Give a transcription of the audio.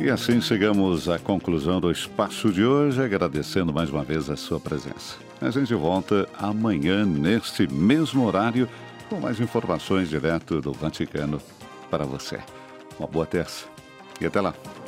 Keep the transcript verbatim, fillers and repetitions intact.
E assim chegamos à conclusão do espaço de hoje, agradecendo mais uma vez a sua presença. A gente volta amanhã, neste mesmo horário, com mais informações direto do Vaticano para você. Uma boa terça e até lá.